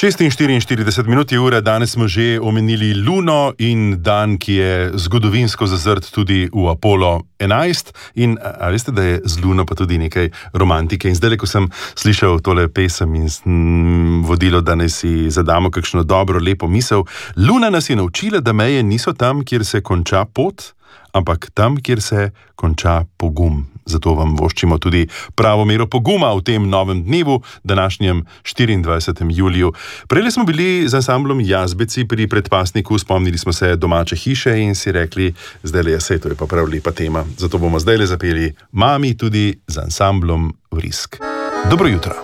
6:44 je ura, danes smo že omenili Luno in dan, ki je zgodovinsko zazrt tudi v Apollo 11. In a veste, da je z Luno pa tudi nekaj romantike. In zdaj, ko sem slišal tole pesem in vodilo, da naj si zadamo kakšno dobro, lepo misel, Luna nas je naučila, da meje niso tam, kjer se konča pot, ampak tam, kjer se konča pogum. Zato vam voščimo tudi pravo mero poguma v tem novem dnevu, današnjem 24. juliju. Prejle smo bili z ansamblom Jazbeci pri predpasniku, spomnili smo se domače hiše in si rekli, zdaj le je to je pa prav lepa tema. Zato bomo zdaj le zapeli Mami tudi z ansamblom Vrisk. Dobro jutro.